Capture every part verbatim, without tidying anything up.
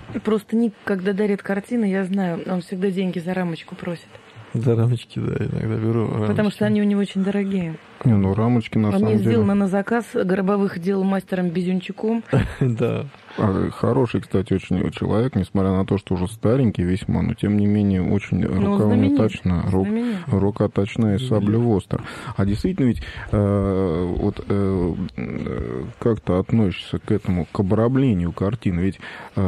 Просто Ник, когда дарит картины, я знаю, он всегда деньги за рамочку просит. За рамочки, да, иногда беру рамочки. Потому что они у него очень дорогие. Не, ну рамочки на он самом деле... деле... Он сделано на заказ, Гробовых делал мастером Безюнчуком. Да. Хороший, кстати, очень человек, несмотря на то, что уже старенький весьма, но тем не менее очень рукавно-точно, рукоточная и саблевостро. А действительно ведь э, вот э, как ты относишься к этому, к обраблению картин? Ведь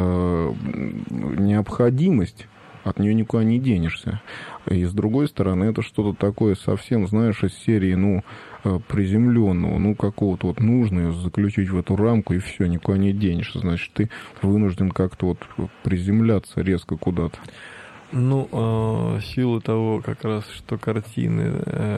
э, необходимость, от нее никуда не денешься. И с другой стороны, это что-то такое совсем, знаешь, из серии, ну, приземленного, ну, какого-то вот нужно ее заключить в эту рамку, и все, никуда не денешься. Значит, ты вынужден как-то вот приземляться резко куда-то. Ну, в силу того, как раз, что картины,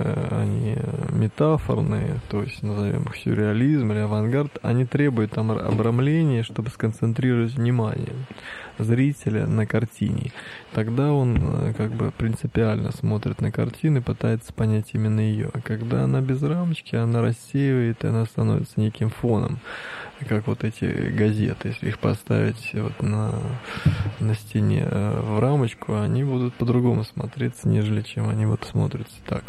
они метафорные, то есть, назовем их сюрреализм или авангард, они требуют там обрамления, чтобы сконцентрировать внимание зрителя на картине. Тогда он как бы принципиально смотрит на картину и пытается понять именно ее. А когда она без рамочки, она рассеивает, и она становится неким фоном. Как вот эти газеты, если их поставить вот на, на стене в рамочку, они будут по-другому смотреться, нежели чем они вот смотрятся так.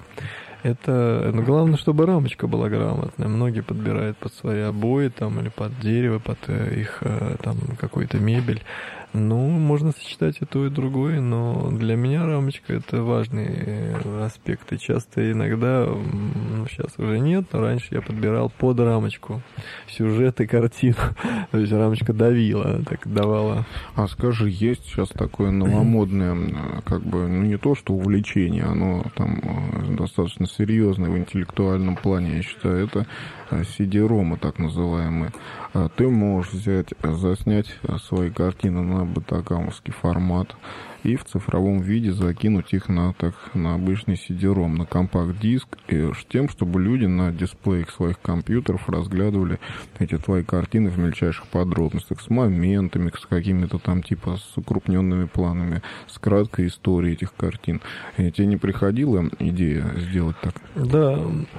Это, ну, главное, чтобы рамочка была грамотная. Многие подбирают под свои обои там, или под дерево, под их там какую-то мебель. Ну, можно сочетать и то, и другое, но для меня рамочка — это важный аспект. И часто иногда, ну, сейчас уже нет, но раньше я подбирал под рамочку сюжет и картину. То есть рамочка давила, так давала. А скажи, есть сейчас такое новомодное, как бы, ну, не то что увлечение, оно там достаточно серьезное в интеллектуальном плане, я считаю, это си ди-ромы, так называемые. Ты можешь взять, заснять свои картины на батакамовский формат и в цифровом виде закинуть их на, так, на обычный си ди-ром, на компакт-диск, и с тем, чтобы люди на дисплеях своих компьютеров разглядывали эти твои картины в мельчайших подробностях, с моментами, с какими-то там типа с укрупненными планами, с краткой историей этих картин. И тебе не приходила идея сделать так? Да,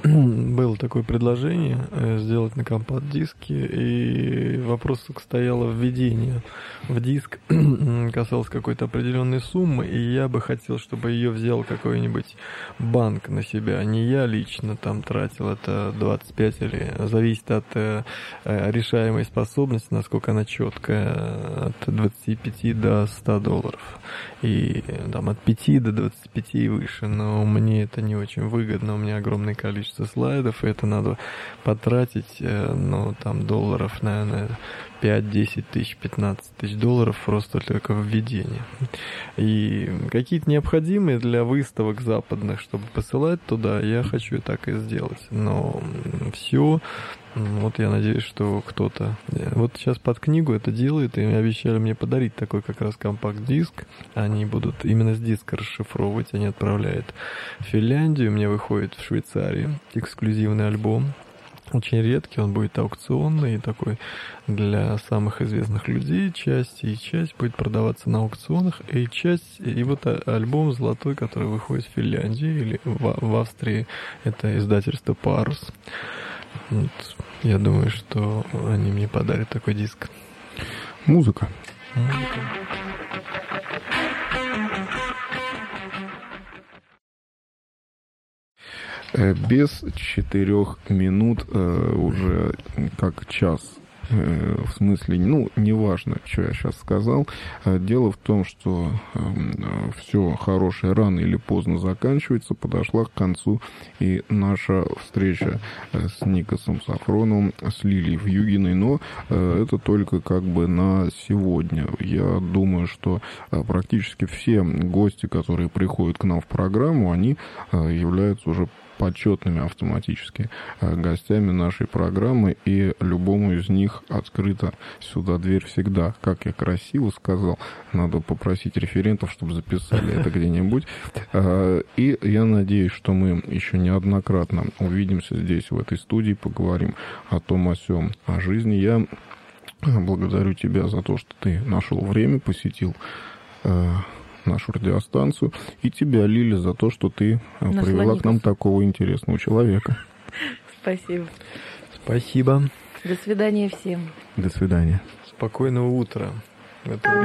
было такое предложение сделать на компакт-диске, и вопрос стояло введение в диск, касалось какой-то определенной суммы, и я бы хотел, чтобы ее взял какой-нибудь банк на себя. Не я лично там тратил это двадцать пять, или зависит от э, решаемой способности, насколько она четкая, от двадцати пяти до ста долларов. И там от пяти до двадцати пяти и выше. Но мне это не очень выгодно. У меня огромное количество слайдов, и это надо потратить, э, ну, там, долларов, наверное, пять-десять тысяч, пятнадцать тысяч долларов просто только введение. И какие-то необходимые для выставок западных, чтобы посылать туда, я хочу так и сделать. Но все, вот я надеюсь, что кто-то... Вот сейчас под книгу это делает, и обещали мне подарить такой как раз компакт-диск. Они будут именно с диска расшифровывать, они отправляют в Финляндию, мне выходит в Швейцарии эксклюзивный альбом. Очень редкий, он будет аукционный, такой для самых известных людей часть, и часть будет продаваться на аукционах, и часть, и вот альбом золотой, который выходит в Финляндии или в, в Австрии, это издательство «Парус». Вот, я думаю, что они мне подарят такой диск. Музыка. Музыка. Без четырех минут э, уже как час. Э, в смысле, ну, неважно, что я сейчас сказал. Дело в том, что э, все хорошее рано или поздно заканчивается, подошла к концу и наша встреча с Никосом Сафроновым, с Лилией Вьюгиной, но э, это только как бы на сегодня. Я думаю, что э, практически все гости, которые приходят к нам в программу, они э, являются уже почетными автоматически гостями нашей программы, и любому из них открыта сюда дверь всегда. Как я красиво сказал, надо попросить референтов, чтобы записали это где-нибудь. И я надеюсь, что мы еще неоднократно увидимся здесь, в этой студии, поговорим о том, о сём, о жизни. Я благодарю тебя за то, что ты нашел время, посетил нашу радиостанцию, и тебя, Лиля, за то, что ты Наслоников. привела к нам такого интересного человека. Спасибо. Спасибо. До свидания всем. До свидания. Спокойного утра.